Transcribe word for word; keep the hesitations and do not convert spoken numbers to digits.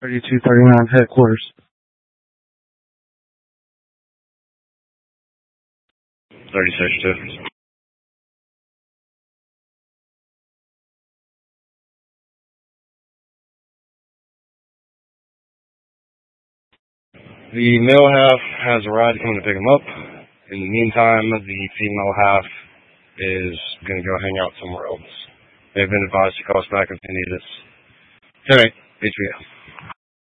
thirty-two thirty-nine headquarters. thirty-six two. The male half has a ride coming to pick him up. In the meantime, the female half is going to go hang out somewhere else. They've been advised to call us back if they need us. All right, H B O.